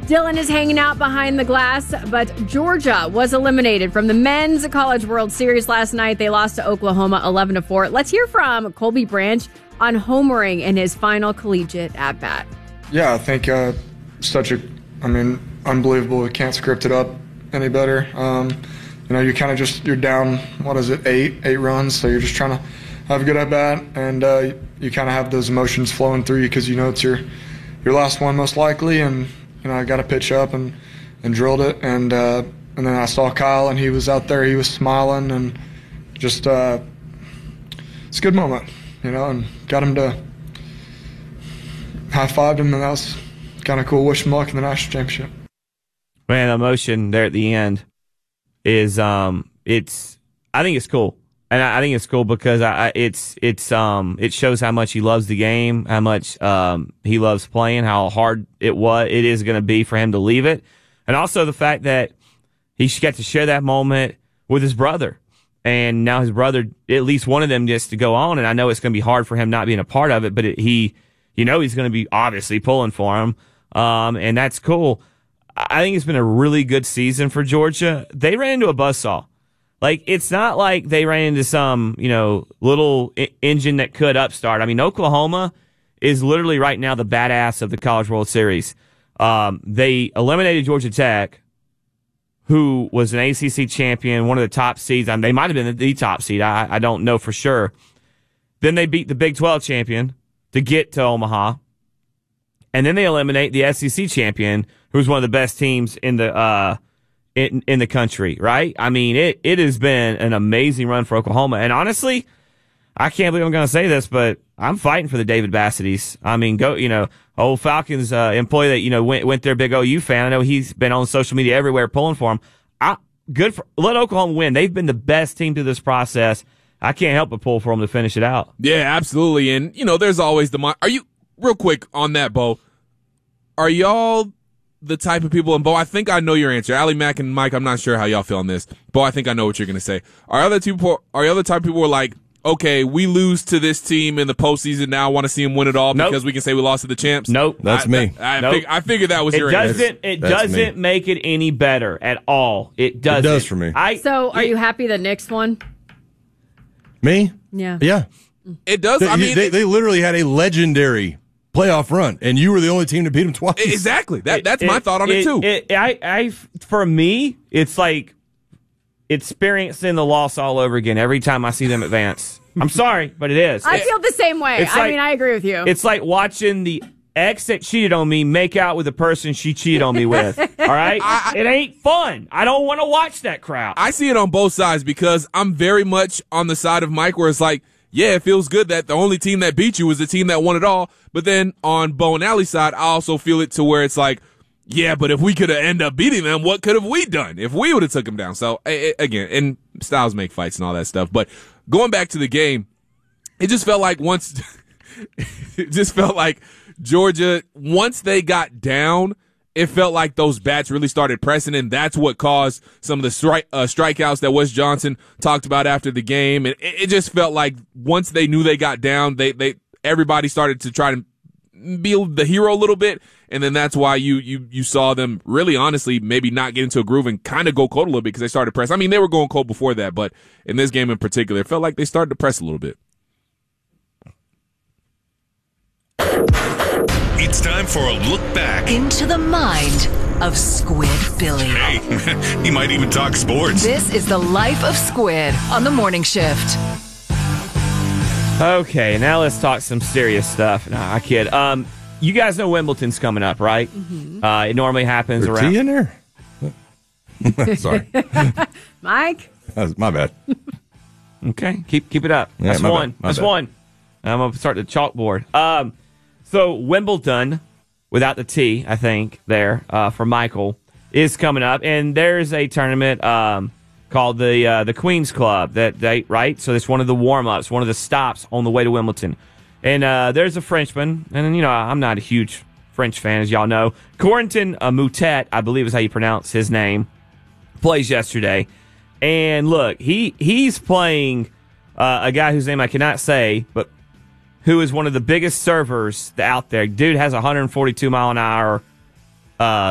Dylan is hanging out behind the glass, but Georgia was eliminated from the Men's College World Series last night. They lost to Oklahoma 11-4. Let's hear from Colby Branch on homering in his final collegiate at-bat. Yeah, I think unbelievable. We can't script it up any better. You're kind of you're down, eight runs, so you're just trying to have a good at-bat, and you kind of have those emotions flowing through you because you know it's your last one most likely, and I got to pitch up and drilled it, and then I saw Kyle, and he was out there, he was smiling, and just it's a good moment, and got him to high-fived him, and that was kind of cool. Wish him luck in the national championship. Man, the emotion there at the end is I think it's cool. And I think it's cool because it shows how much he loves the game, how much he loves playing, how hard it is going to be for him to leave it, and also the fact that he got to share that moment with his brother, and now his brother, at least one of them, gets to go on. And I know it's going to be hard for him not being a part of it, but he's going to be obviously pulling for him, and that's cool. I think it's been a really good season for Georgia. They ran into a buzzsaw. Like, it's not like they ran into some, little engine that could upstart. I mean, Oklahoma is literally right now the badass of the College World Series. They eliminated Georgia Tech, who was an ACC champion, one of the top seeds. They might have been the top seed. I don't know for sure. Then they beat the Big 12 champion to get to Omaha. And then they eliminate the SEC champion, who's one of the best teams in the in the country, right? I mean, it has been an amazing run for Oklahoma. And honestly, I can't believe I'm going to say this, but I'm fighting for the David Bassettys. I mean, old Falcons employee that, went there, big OU fan. I know he's been on social media everywhere pulling for him. Let Oklahoma win. They've been the best team through this process. I can't help but pull for them to finish it out. Yeah, absolutely. And, there's always real quick on that, Bo, are y'all the type of people, and Bo, I think I know your answer. Allie Mack and Mike, I'm not sure how y'all feel on this. Bo, I think I know what you're going to say. Are you the type of people who are like, okay, we lose to this team in the postseason, now I want to see them win it all because we can say we lost to the champs? Nope. That's me. I figured that was your answer. It doesn't make it any better at all. It doesn't. It does for me. So are you happy the Knicks won? Me? Yeah. Yeah. It does. They literally had a legendary playoff run, and you were the only team to beat them twice. Exactly. That's my thought on it too. For me, it's like experiencing the loss all over again every time I see them advance. I'm sorry, but it is. I feel the same way. I agree with you. It's like watching the ex that cheated on me make out with the person she cheated on me with. All right? It ain't fun. I don't want to watch that crap. I see it on both sides because I'm very much on the side of Mike where it's like, yeah, it feels good that the only team that beat you was the team that won it all. But then on Bo and Allie's side, I also feel it to where it's like, yeah, but if we could have ended up beating them, what could have we done if we would have took them down? So, again, and styles make fights and all that stuff. But going back to the game, it just felt like Georgia, once they got down, it felt like those bats really started pressing, and that's what caused some of the strikeouts that Wes Johnson talked about after the game. And it just felt like once they knew they got down, everybody started to try to be the hero a little bit, and then that's why you saw them really honestly maybe not get into a groove and kind of go cold a little bit because they started to press. I mean, they were going cold before that, but in this game in particular, it felt like they started to press a little bit. It's time for a look back into the mind of Squid Billy. Hey, he might even talk sports. This is the Life of Squid on the Morning Shift. Okay, now let's talk some serious stuff. No, I kid. You guys know Wimbledon's coming up, right? Mm-hmm. It normally happens around. Tea in there? Sorry, Mike. My bad. Okay, keep it up. Yeah, That's one. That's one. I'm gonna start the chalkboard. So Wimbledon, without the T, I think there for Michael, is coming up, and there's a tournament called the Queen's Club right. So it's one of the warm-ups, one of the stops on the way to Wimbledon, and there's a Frenchman, and I'm not a huge French fan, as y'all know. Corentin Moutet, I believe is how you pronounce his name, plays yesterday, and look, he's playing a guy whose name I cannot say, but who is one of the biggest servers out there. Dude has 142 mile an hour